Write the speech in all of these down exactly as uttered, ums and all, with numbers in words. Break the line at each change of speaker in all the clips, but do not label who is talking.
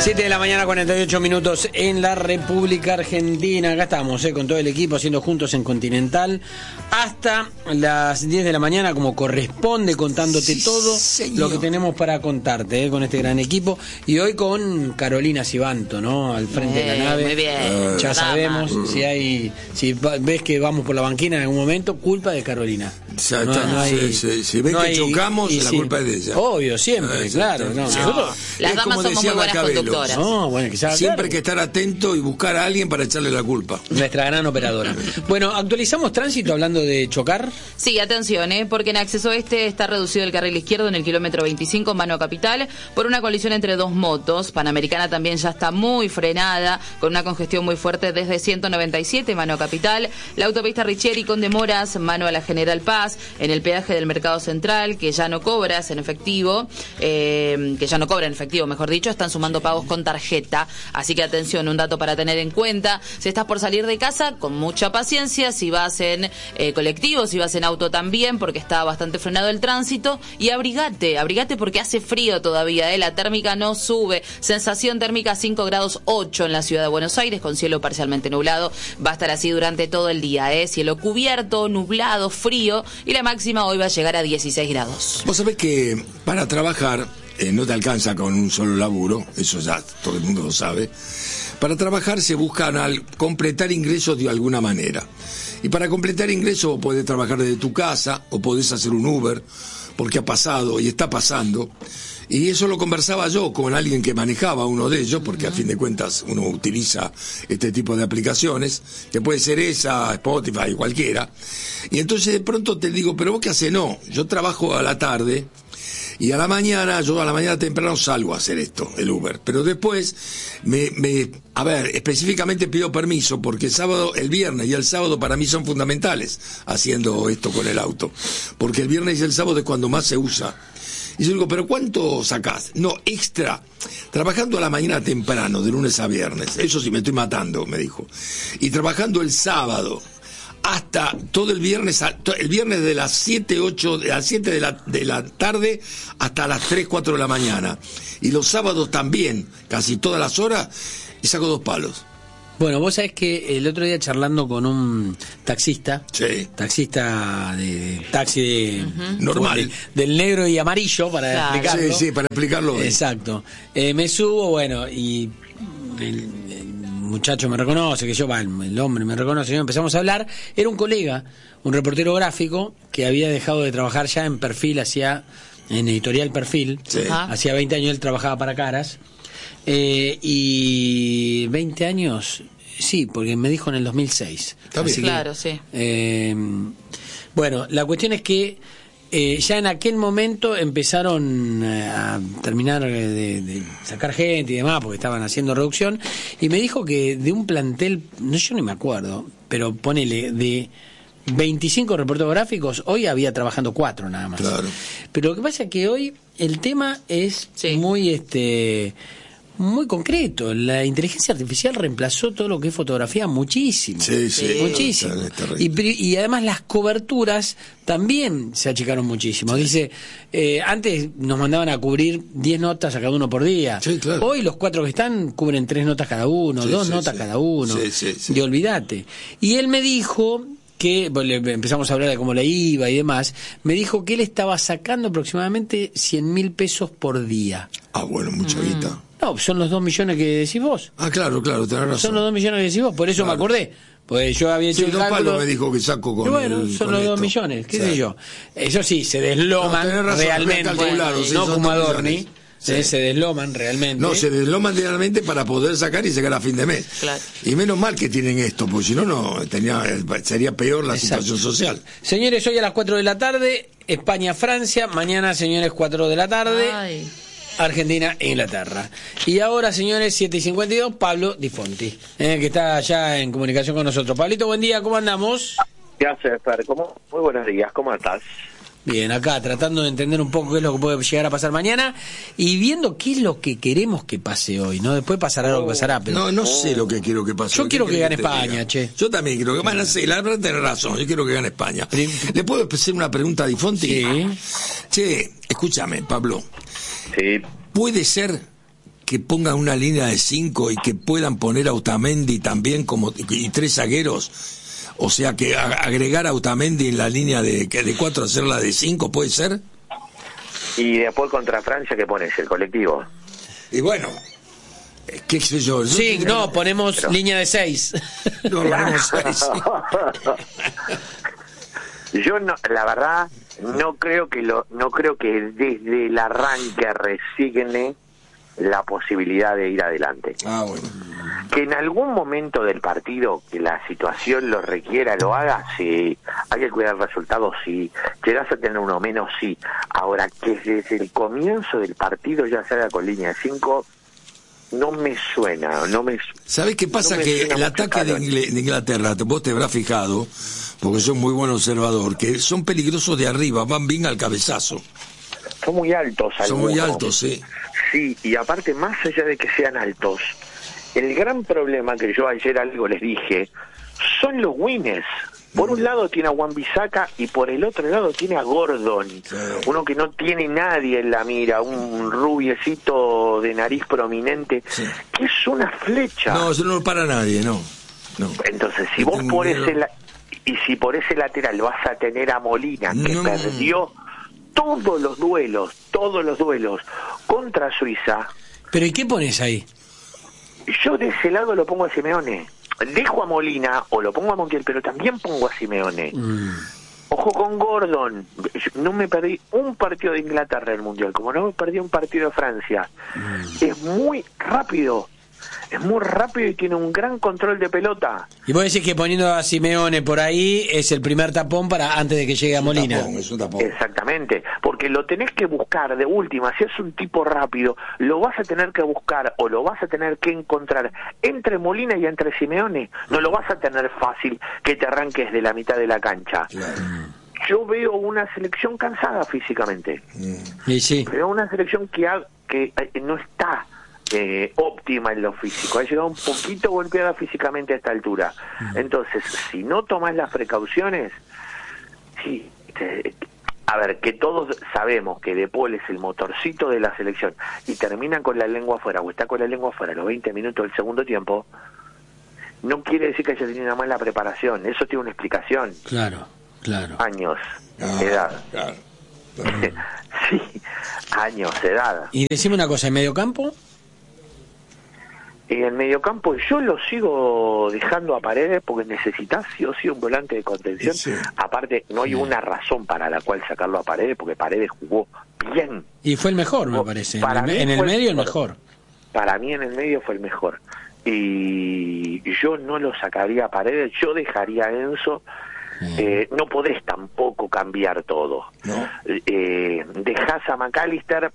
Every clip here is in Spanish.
siete de la mañana, cuarenta y ocho minutos en la República Argentina. Acá estamos, eh, con todo el equipo, haciendo juntos en Continental hasta las diez de la mañana, como corresponde, contándote sí, todo señor. Lo que tenemos para contarte, eh, con este gran equipo. Y hoy con Carolina Sibanto, ¿no? Al frente eh, de la nave.
Muy bien.
Ya sabemos, uh. si hay, si ves que vamos por la banquina en algún momento, culpa de Carolina.
Ya, no, no hay, si, si, si ves no que hay, chocamos, la sí, culpa es de ella.
Obvio, siempre, claro. No,
no.
Nosotros,
las damas somos muy buenas Macabelo. Conductoras.
No, bueno, que
siempre
claro.
hay que estar atento y buscar a alguien para echarle la culpa.
Nuestra gran operadora. Bueno, actualizamos tránsito hablando de chocar.
Sí, atención, ¿eh? Porque en acceso este está reducido el carril izquierdo en el kilómetro veinticinco, mano capital, por una colisión entre dos motos. Panamericana también ya está muy frenada, con una congestión muy fuerte desde ciento noventa y siete, mano capital. La autopista Richieri con demoras, mano a la General Paz, en el peaje del Mercado Central, que ya no cobras en efectivo, eh, que ya no cobra en efectivo, mejor dicho, están sumando pagos con tarjeta. Así que atención, un dato para tener en cuenta. Si estás por salir de casa, con mucha paciencia. Si vas en eh, colectivo, si vas en auto también, porque está bastante frenado el tránsito. Y abrigate, abrigate porque hace frío todavía, ¿eh? La térmica no sube. Sensación térmica cinco grados ocho en la ciudad de Buenos Aires, con cielo parcialmente nublado. Va a estar así durante todo el día, ¿eh? Cielo cubierto, nublado, frío. Y la máxima hoy va a llegar a dieciséis grados.
Vos sabés que para trabajar eh, no te alcanza con un solo laburo, eso ya todo el mundo lo sabe. Para trabajar se buscan al completar ingresos de alguna manera. Y para completar ingresos podés trabajar desde tu casa o podés hacer un Uber, porque ha pasado y está pasando. Y eso lo conversaba yo con alguien que manejaba uno de ellos, porque a fin de cuentas uno utiliza este tipo de aplicaciones, que puede ser esa, Spotify, cualquiera. Y entonces de pronto te digo, pero vos qué haces, no, yo trabajo a la tarde y a la mañana, yo a la mañana temprano salgo a hacer esto, el Uber. Pero después, me, me, a ver, específicamente pido permiso, porque el sábado, el viernes y el sábado para mí son fundamentales haciendo esto con el auto. Porque el viernes y el sábado es cuando más se usa. Y yo digo, ¿pero cuánto sacás? No, extra. Trabajando a la mañana temprano, de lunes a viernes. Eso sí me estoy matando, me dijo. Y trabajando el sábado hasta todo el viernes, el viernes de las siete, ocho, de las siete de la, de la tarde hasta las tres, cuatro de la mañana. Y los sábados también, casi todas las horas, y saco dos palos.
Bueno, vos sabés que el otro día charlando con un taxista,
sí.
taxista de, de taxi de,
uh-huh. normal,
de, del negro y amarillo, para claro. explicarlo.
Sí, sí, para explicarlo.
Exacto. Eh, me subo, bueno, y el, el muchacho me reconoce, que yo, va, el hombre me reconoce, y empezamos a hablar. Era un colega, un reportero gráfico, que había dejado de trabajar ya en Perfil, hacía, en Editorial Perfil, sí. hacía veinte años él trabajaba para Caras. Eh, y veinte años, sí, porque me dijo en el dos mil seis.
Así claro, que, sí.
Eh, bueno, la cuestión es que eh, ya en aquel momento empezaron eh, a terminar de, de sacar gente y demás, porque estaban haciendo reducción, y me dijo que de un plantel, no, yo no me acuerdo, pero ponele, de veinticinco reporteros gráficos, hoy había trabajando cuatro nada más.
Claro.
Pero lo que pasa es que hoy el tema es sí. muy este muy concreto. La inteligencia artificial reemplazó todo lo que es fotografía muchísimo.
Sí, sí.
Muchísimo. Y, y además las coberturas también se achicaron muchísimo. Sí. Dice, eh, antes nos mandaban a cubrir diez notas a cada uno por día.
Sí, claro.
Hoy los cuatro que están cubren tres notas cada uno, sí, dos sí, notas sí. cada uno.
Sí, sí, sí.
Y olvídate. Y él me dijo que, bueno, empezamos a hablar de cómo le iba y demás, me dijo que él estaba sacando aproximadamente cien mil pesos por día.
Ah, bueno, mucha
mm.
guita.
No, son los dos millones que decís vos.
Ah, claro, claro, tenés razón.
Son los dos millones que decís vos, por eso claro. me acordé. Pues yo había hecho
sí,
el
dos
cálculo.
palos me dijo que saco con
y bueno,
el,
son
con
los
esto.
dos millones, qué
sí.
sé yo. Eso sí, se desloman no, razón, realmente, bueno, sí, no como Adorni. Sí. Se desloman realmente.
No, se desloman realmente para poder sacar y llegar a fin de mes.
Claro.
Y menos mal que tienen esto, porque si no, no tenía, sería peor la Exacto. situación social.
Señores, hoy a las cuatro de la tarde, España-Francia. Mañana, señores, cuatro de la tarde. Ay. Argentina e Inglaterra. Y ahora, señores, siete y cincuenta y dos, Pablo Di Fonti, eh, que está allá en comunicación con nosotros. Pablito, buen día, ¿cómo andamos?
¿Qué haces, Fer? ¿Cómo? Muy buenos días, ¿cómo estás?
Bien, acá tratando de entender un poco qué es lo que puede llegar a pasar mañana y viendo qué es lo que queremos que pase hoy, ¿no? Después pasará lo que pasará, pero...
No, no sé lo que quiero que pase.
Yo quiero que gane
que
España,
diga.
che.
Yo también quiero que gane, bueno, sí, la verdad tenés razón, yo quiero que gane España. ¿Le puedo hacer una pregunta a Di Fonti?
Sí.
Che, escúchame, Pablo.
Sí.
¿Puede ser que pongan una línea de cinco y que puedan poner a Otamendi también como y tres zagueros? O sea, que a, agregar a Otamendi en la línea de, de cuatro, hacerla de cinco, ¿puede ser?
Y después contra Francia, ¿qué pones? El colectivo.
Y bueno, qué sé yo.
Sí,
yo
no, ponemos
pero...
línea de seis.
No, ponemos seis.
Yo no, la verdad, no creo que lo, no creo que desde el arranque resigne la posibilidad de ir adelante.
Ah, bueno.
Que en algún momento del partido, que la situación lo requiera, lo haga, sí. Hay que cuidar el resultado, sí. Llegas a tener uno menos, sí. Ahora, que desde el comienzo del partido ya salga con línea de cinco, no me suena, no me...
¿Sabés qué pasa?
No
que el ataque de, Ingl- de Inglaterra, vos te habrás fijado, porque sos muy buen observador, que son peligrosos de arriba, van bien al cabezazo.
Son muy altos algunos.
Son muy altos, sí.
Sí, y aparte, más allá de que sean altos, el gran problema que yo ayer algo les dije, son los wingers. Por un lado tiene a Wan-Bissaka y por el otro lado tiene a Gordon, sí. Uno que no tiene nadie en la mira, un rubiecito de nariz prominente, sí. Que es una flecha.
No, eso no para nadie, no. no.
Entonces, si vos por miedo. ese la... y si por ese lateral vas a tener a Molina, que no. perdió todos los duelos, todos los duelos contra Suiza.
¿Pero y qué pones ahí?
Yo de ese lado lo pongo a Simeone. Dejo a Molina o lo pongo a Montiel, pero también pongo a Simeone. Mm. Ojo con Gordon. No me perdí un partido de Inglaterra en el Mundial, como no me perdí un partido de Francia. Mm. Es muy rápido. Es muy rápido y tiene un gran control de pelota.
Y vos decís que poniendo a Simeone por ahí es el primer tapón para antes de que llegue a Molina.
Tapón, es un tapón.
Exactamente, porque lo tenés que buscar de última. Si es un tipo rápido, lo vas a tener que buscar o lo vas a tener que encontrar entre Molina y entre Simeone. No lo vas a tener fácil que te arranques de la mitad de la cancha. Claro. Yo veo una selección cansada físicamente.
Mm. Y sí.
Veo una selección que, ha, que no está Eh, óptima en lo físico, ha llegado un poquito golpeada físicamente a esta altura. Entonces, si no tomas las precauciones, sí, te, a ver, que todos sabemos que De Paul es el motorcito de la selección y terminan con la lengua afuera o está con la lengua afuera a los veinte minutos del segundo tiempo, no quiere decir que haya tenido una mala preparación, eso tiene una explicación.
Claro, claro.
Años,
ah,
edad.
Claro, claro.
Sí, años, edad.
Y decime una cosa, ¿en medio campo?
En el mediocampo yo lo sigo dejando a Paredes porque necesitas sí o sí un volante de contención. Sí. Aparte, no hay sí. una razón para la cual sacarlo a Paredes porque Paredes jugó bien.
Y fue el mejor, me parece. Para en el, en el medio el mejor.
Para mí en el medio fue el mejor. Y yo no lo sacaría a Paredes, yo dejaría a Enzo. Sí. Eh, no podés tampoco cambiar todo. ¿No? Eh, dejás a McAllister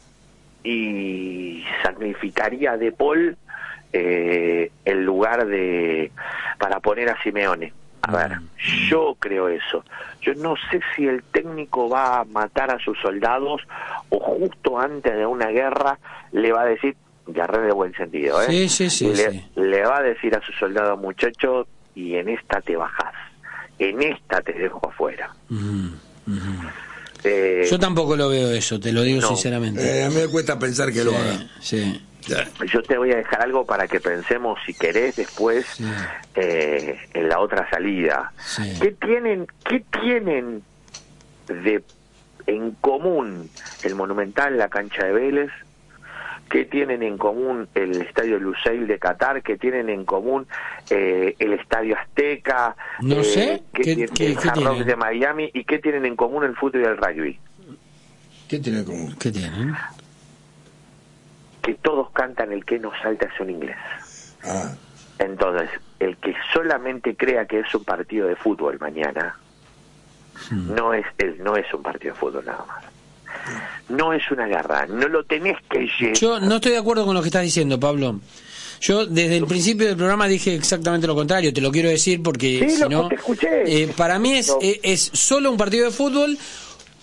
y sacrificaría a De Paul Eh, el lugar de para poner a Simeone. A ver, yo creo eso. Yo no sé si el técnico va a matar a sus soldados o justo antes de una guerra le va a decir, guerra de buen sentido, ¿eh?
Sí, sí, sí,
le,
sí.
le va a decir a sus soldados, muchachos, y en esta te bajás, en esta te dejo afuera.
Uh-huh, uh-huh. Eh, yo tampoco lo veo eso, te lo digo no. sinceramente.
Eh, a mí me cuesta pensar que
sí,
lo haga.
Sí.
Yo te voy a dejar algo para que pensemos, si querés, después sí. eh, en la otra salida. Sí. ¿Qué tienen, qué tienen de en común el Monumental, la cancha de Vélez? ¿Qué tienen en común el Estadio Lusail de Qatar? ¿Qué tienen en común eh, el Estadio Azteca?
No eh, sé.
¿Qué, ¿Qué, tienen, ¿qué, el Hard Rock de Miami? ¿Y qué tienen en común el fútbol y el rugby?
¿Qué tienen en común?
¿Qué tienen?
Que todos cantan el que nos salta es un inglés.
Ah.
Entonces, el que solamente crea que es un partido de fútbol mañana, hmm. no es el, no es un partido de fútbol nada más. No es una guerra, no lo tenés que llevar.
Yo no estoy de acuerdo con lo que estás diciendo, Pablo. Yo desde el principio del programa dije exactamente lo contrario, te lo quiero decir porque
sí,
si
lo,
no,
te escuché.
Eh, para mí es, no. es, es solo un partido de fútbol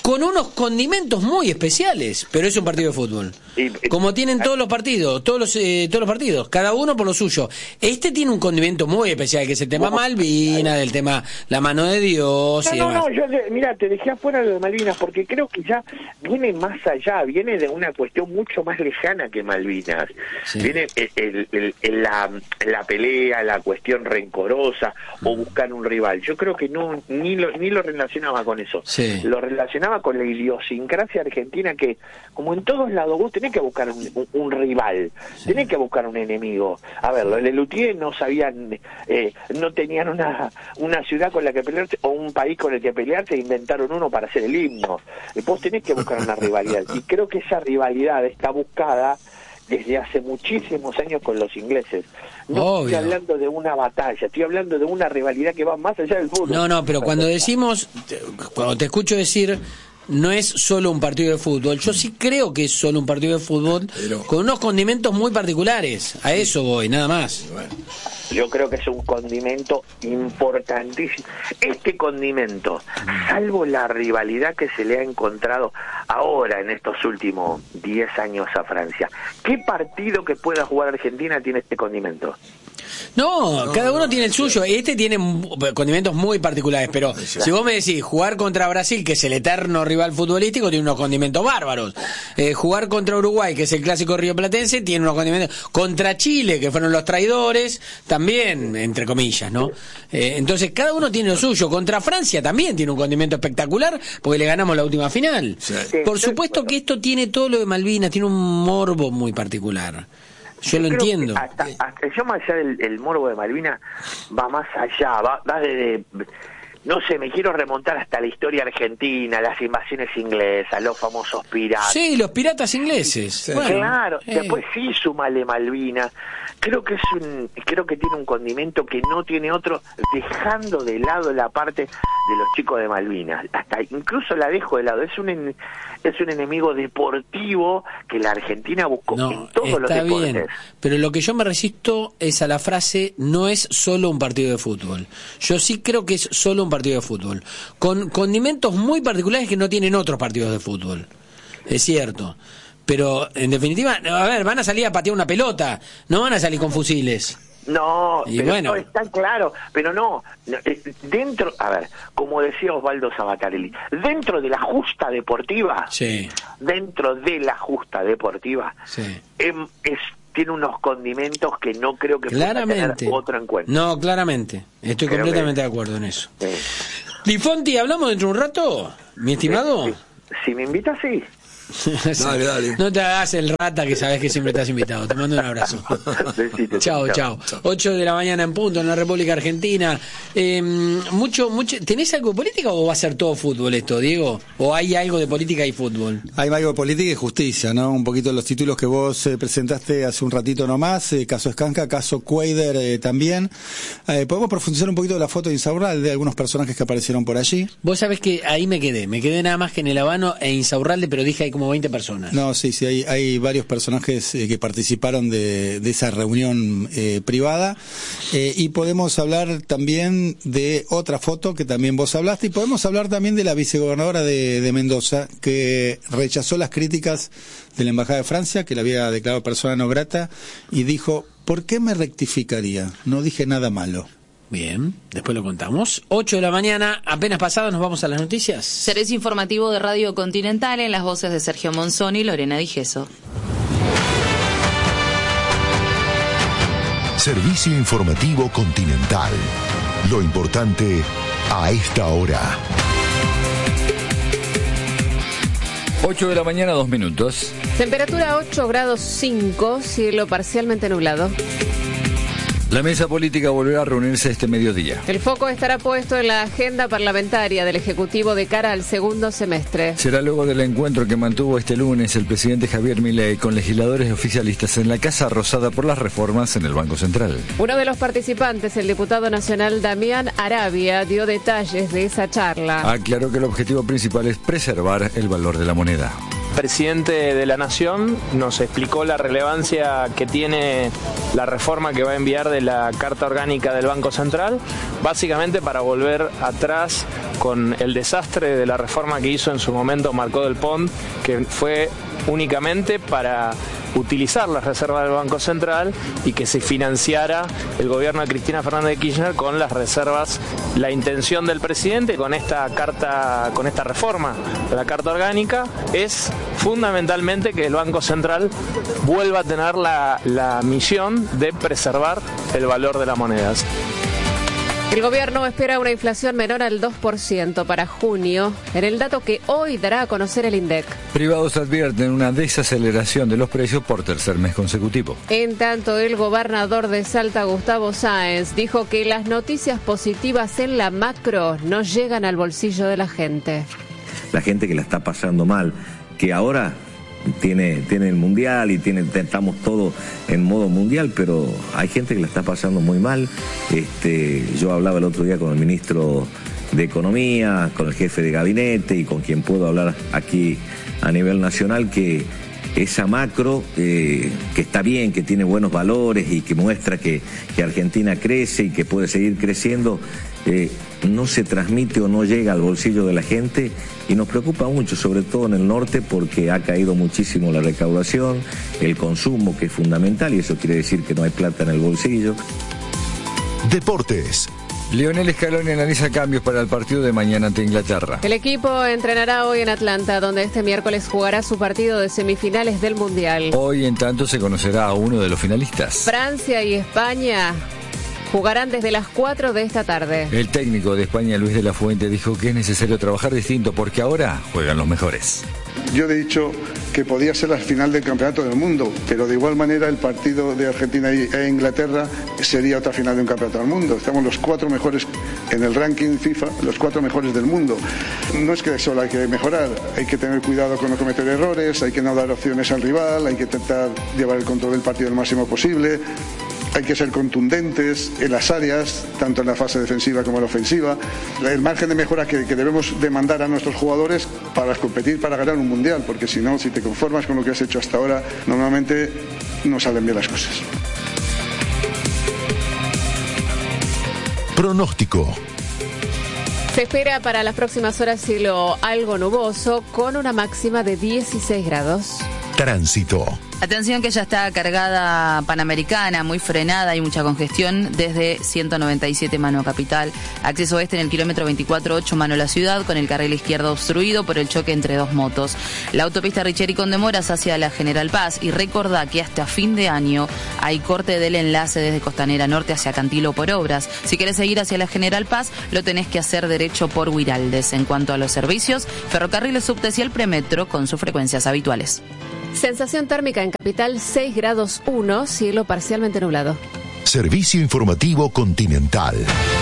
con unos condimentos muy especiales, pero es un partido de fútbol.
Y,
Como tienen todos los partidos, todos los eh, todos los partidos, cada uno por lo suyo. Este tiene un condimento muy especial, que es el tema Malvinas, del tema la mano de Dios
No,
y
no,
demás.
no, yo, mira, te dejé afuera lo de Malvinas, porque creo que ya viene más allá, viene de una cuestión mucho más lejana que Malvinas.
Sí.
Viene el, el, el, el, la, la pelea, la cuestión rencorosa, o buscar un rival. Yo creo que no ni lo, ni lo relacionaba con eso.
Sí.
Lo relacionaba con la idiosincrasia argentina, que como en todos lados vos tenés que buscar un, un, un rival, sí. tenés que buscar un enemigo. A ver, los Lelutier no sabían, eh, no tenían una, una ciudad con la que pelearse o un país con el que pelearse, inventaron uno para hacer el himno. Vos tenés que buscar una rivalidad, y creo que esa rivalidad está buscada desde hace muchísimos años con los ingleses. No Obvio. Estoy hablando de una batalla, estoy hablando de una rivalidad que va más allá del fútbol.
No, no, pero cuando decimos, cuando te escucho decir, no es solo un partido de fútbol, yo sí creo que es solo un partido de fútbol, pero... con unos condimentos muy particulares. A eso voy, nada más.
Bueno. Yo creo que es un condimento importantísimo. Este condimento, salvo la rivalidad que se le ha encontrado ahora en estos últimos diez años a Francia, ¿qué partido que pueda jugar Argentina tiene este condimento?
No, no, cada uno no, tiene el suyo. Este tiene condimentos muy particulares, pero si vos me decís jugar contra Brasil, que es el eterno rival futbolístico, tiene unos condimentos bárbaros. Eh, jugar contra Uruguay, que es el clásico rioplatense, tiene unos condimentos. Contra Chile, que fueron los traidores, también, entre comillas, ¿no? Eh, entonces, cada uno tiene lo suyo. Contra Francia también tiene un condimento espectacular, porque le ganamos la última final. Sí. Por supuesto que esto tiene todo lo de Malvinas, tiene un morbo muy particular. Yo, Yo lo entiendo.
Hasta, hasta yo más allá del el morbo de Malvinas va más allá, va, va de, no sé, me quiero remontar hasta la historia argentina, las invasiones inglesas, los famosos piratas.
Sí, los piratas ingleses. Sí.
Bueno, claro, eh. después sí sumale Malvinas. Creo que es un, creo que tiene un condimento que no tiene otro, dejando de lado la parte de los chicos de Malvinas. Hasta incluso la dejo de lado. Es un en, es un enemigo deportivo que la Argentina buscó
no,
en todos los deportes. Está bien,
pero lo que yo me resisto es a la frase no es solo un partido de fútbol. Yo sí creo que es solo un partido de fútbol, con condimentos muy particulares que no tienen otros partidos de fútbol. Es cierto. Pero, en definitiva, a ver, van a salir a patear una pelota, no van a salir con fusiles.
No,
y
pero
bueno.
no, está claro, pero no, dentro, a ver, como decía Osvaldo Sabatarelli, dentro de la justa deportiva,
sí.
dentro de la justa deportiva,
sí.
es, es tiene unos condimentos que no creo que
claramente.
pueda tener otro encuentro.
No, claramente, estoy
creo
completamente
que...
de acuerdo en eso.
Sí.
Di Fonti, ¿hablamos dentro de un rato, mi estimado?
Sí, sí. Si me invitas, sí.
Dale, dale.
No te hagas el rata que sabes que siempre estás invitado. Te mando un abrazo. Chao, chao. ocho de la mañana en punto en la República Argentina. Eh, mucho, mucho. ¿Tenés algo de política o va a ser todo fútbol esto, Diego? ¿O hay algo de política y fútbol?
Hay algo de política y justicia, ¿no? Un poquito los títulos que vos eh, presentaste hace un ratito nomás. Eh, caso Escanca, caso Cuader eh, también. Eh, ¿Podemos profundizar un poquito de la foto de Insaurralde, de algunos personajes que aparecieron por allí?
Vos sabés que ahí me quedé. Me quedé nada más que en el Habano e Insaurralde, pero dije hay como veinte personas.
No, sí, sí, hay, hay varios personajes eh, que participaron de, de esa reunión eh, privada eh, y podemos hablar también de otra foto que también vos hablaste y podemos hablar también de la vicegobernadora de, de Mendoza que rechazó las críticas de la Embajada de Francia, que la había declarado persona no grata y dijo, ¿por qué me rectificaría? No dije nada malo.
Bien, después lo contamos. ocho de la mañana, apenas pasado, nos vamos a las noticias.
Servicio informativo de Radio Continental en las voces de Sergio Monzón y Lorena Digeso.
Servicio informativo Continental. Lo importante a esta hora.
ocho de la mañana, dos minutos.
Temperatura ocho grados cinco, cielo parcialmente nublado.
La mesa política volverá a reunirse este mediodía.
El foco estará puesto en la agenda parlamentaria del Ejecutivo de cara al segundo semestre.
Será luego del encuentro que mantuvo este lunes el presidente Javier Milei con legisladores oficialistas en la Casa Rosada por las reformas en el Banco Central.
Uno de los participantes, el diputado nacional Damián Arabia, dio detalles de esa charla.
Aclaró que el objetivo principal es preservar el valor de la moneda.
El presidente de la Nación nos explicó la relevancia que tiene la reforma que va a enviar de la Carta Orgánica del Banco Central, básicamente para volver atrás con el desastre de la reforma que hizo en su momento Marcó del Pont, que fue únicamente para utilizar las reservas del Banco Central y que se financiara el gobierno de Cristina Fernández de Kirchner con las reservas. La intención del presidente con esta carta, con esta reforma de la Carta Orgánica, es fundamentalmente que el Banco Central vuelva a tener la, la misión de preservar el valor de las monedas.
El gobierno espera una inflación menor al dos por ciento para junio, en el dato que hoy dará a conocer el INDEC.
Privados advierten una desaceleración de los precios por tercer mes consecutivo.
En tanto, el gobernador de Salta, Gustavo Sáenz, dijo que las noticias positivas en la macro no llegan al bolsillo de la gente.
La gente que la está pasando mal, que ahora tiene, tiene el mundial y tiene, estamos todos en modo mundial, pero hay gente que la está pasando muy mal. Este, yo hablaba el otro día con el ministro de Economía, con el jefe de gabinete y con quien puedo hablar aquí a nivel nacional, que esa macro, eh, que está bien, que tiene buenos valores y que muestra que, que Argentina crece y que puede seguir creciendo, eh, no se transmite o no llega al bolsillo de la gente, y nos preocupa mucho, sobre todo en el norte, porque ha caído muchísimo la recaudación, el consumo, que es fundamental, y eso quiere decir que no hay plata en el bolsillo.
Deportes.
Lionel Scaloni analiza cambios para el partido de mañana ante Inglaterra.
El equipo entrenará hoy en Atlanta, donde este miércoles jugará su partido de semifinales del Mundial.
Hoy, en tanto, se conocerá a uno de los finalistas.
Francia y España jugarán desde las cuatro de esta tarde.
El técnico de España, Luis de la Fuente, dijo que es necesario trabajar distinto porque ahora juegan los mejores.
Yo he dicho que podía ser la final del Campeonato del Mundo, pero de igual manera el partido de Argentina e Inglaterra sería otra final de un Campeonato del Mundo. Estamos los cuatro mejores en el ranking FIFA, los cuatro mejores del mundo. No es que solo hay que mejorar, hay que tener cuidado con no cometer errores, hay que no dar opciones al rival, hay que intentar llevar el control del partido el máximo posible. Hay que ser contundentes en las áreas, tanto en la fase defensiva como en la ofensiva. El margen de mejora que, que debemos demandar a nuestros jugadores para competir, para ganar un mundial, porque si no, si te conformas con lo que has hecho hasta ahora, normalmente no salen bien las cosas.
Pronóstico.
Se espera para las próximas horas cielo algo nuboso, con una máxima de dieciséis grados.
Tránsito.
Atención que ya está cargada Panamericana, muy frenada, hay mucha congestión desde ciento noventa y siete Mano Capital. Acceso oeste en el kilómetro veinticuatro ocho Mano La Ciudad, con el carril izquierdo obstruido por el choque entre dos motos. La autopista Richeri con demoras hacia la General Paz, y recordá que hasta fin de año hay corte del enlace desde Costanera Norte hacia Cantilo por obras. Si querés seguir hacia la General Paz, lo tenés que hacer derecho por Huiraldes. En cuanto a los servicios, ferrocarriles, subtes y el premetro con sus frecuencias habituales.
Sensación térmica en Capital seis grados uno, cielo parcialmente nublado.
Servicio informativo Continental.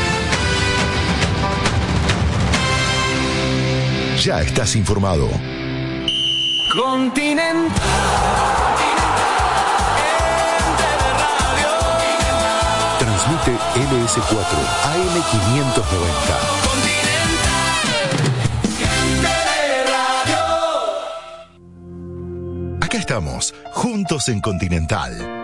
Ya estás informado.
Continental.
Transmite L S cuatro A M quinientos noventa. Acá estamos, juntos en Continental.